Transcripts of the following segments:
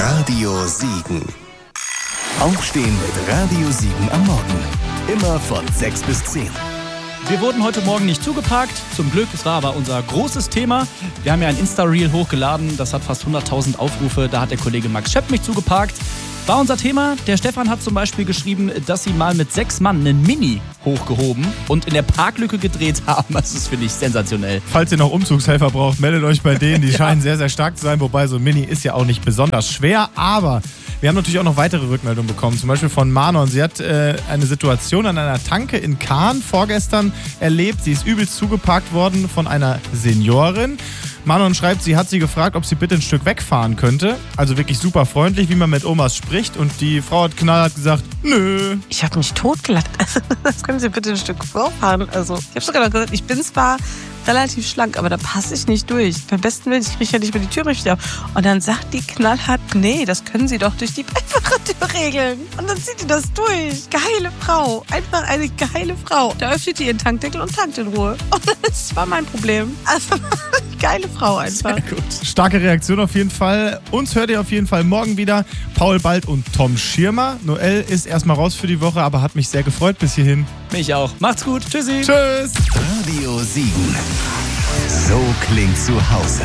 Radio Siegen. Aufstehen mit Radio Siegen am Morgen. Immer von 6 bis 10. Wir wurden heute Morgen nicht zugeparkt, zum Glück, es war aber unser großes Thema. Wir haben ja ein Insta-Reel hochgeladen, das hat fast 100.000 Aufrufe, da hat der Kollege Max Schepp mich zugeparkt. War unser Thema. Der Stefan hat zum Beispiel geschrieben, dass sie mal mit 6 Mann einen Mini hochgehoben und in der Parklücke gedreht haben. Das ist, finde ich, sensationell. Falls ihr noch Umzugshelfer braucht, meldet euch bei denen. Die scheinen sehr, sehr stark zu sein. Wobei so ein Mini ist ja auch nicht besonders schwer. Aber wir haben natürlich auch noch weitere Rückmeldungen bekommen. Zum Beispiel von Manon. Sie hat eine Situation an einer Tanke in Kahn vorgestern erlebt. Sie ist übelst zugeparkt worden von einer Seniorin. Manon schreibt, sie hat sie gefragt, ob sie bitte ein Stück wegfahren könnte. Also wirklich super freundlich, wie man mit Omas spricht. Und die Frau hat knallhart gesagt, nö. Ich habe mich totgelacht. Also, das können Sie bitte ein Stück vorfahren. Also, ich habe sogar noch gesagt, ich bin zwar relativ schlank, aber da passe ich nicht durch. Beim besten Willen, ich kriege ja nicht mehr die Tür richtig auf. Und dann sagt die knallhart, nee, das können Sie doch durch die Beifahrertür regeln. Und dann zieht die das durch. Geile Frau. Einfach eine geile Frau. Da öffnet die ihren Tankdeckel und tankt in Ruhe. Und das war mein Problem. Also, geile Frau einfach. Sehr gut. Starke Reaktion auf jeden Fall. Uns hört ihr auf jeden Fall morgen wieder. Paul Bald und Tom Schirmer. Noel ist erstmal raus für die Woche, aber hat mich sehr gefreut bis hierhin. Mich auch. Macht's gut. Tschüssi. Tschüss. Radio Siegen. So klingt zu Hause.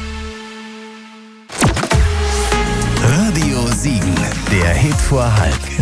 Radio Siegen. Der Hit vor halb.